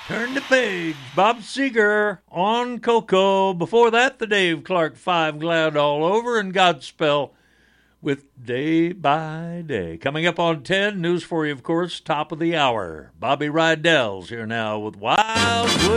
Turn the page. Bob Seger on Coco. Before that, the Dave Clark 5 Glad All Over and Godspell with Day by Day. Coming up on 10, news for you, of course, top of the hour. Bobby Rydell's here now with Wildwood.